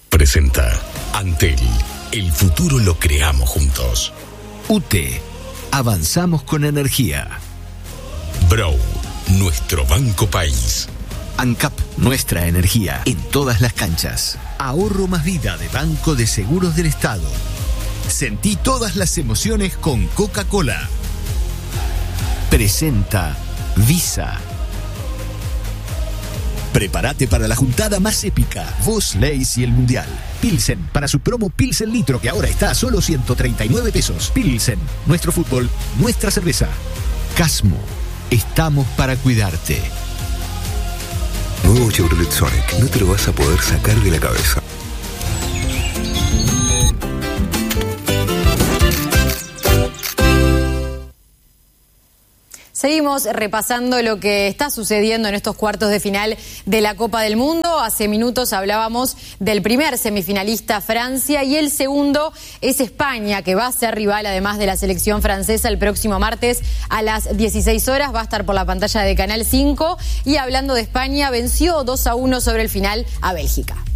presenta Antel. El futuro lo creamos juntos. UT. Avanzamos con energía. Brow. Nuestro banco país. ANCAP. Nuestra energía en todas las canchas. Ahorro más vida de Banco de Seguros del Estado. Sentí todas las emociones con Coca-Cola. Presenta Visa. Prepárate para la juntada más épica. Vos, Leis y el Mundial. Pilsen, para su promo Pilsen Litro, que ahora está a solo 139 pesos. Pilsen, nuestro fútbol, nuestra cerveza. Casmo, estamos para cuidarte. Nuevo Chevrolet Sonic, no te lo vas a poder sacar de la cabeza. Seguimos repasando lo que está sucediendo en estos cuartos de final de la Copa del Mundo. Hace minutos hablábamos del primer semifinalista, Francia, y el segundo es España, que va a ser rival además de la selección francesa el próximo martes a las 16 horas. Va a estar por la pantalla de Canal 5. Y hablando de España, venció 2-1 sobre el final a Bélgica.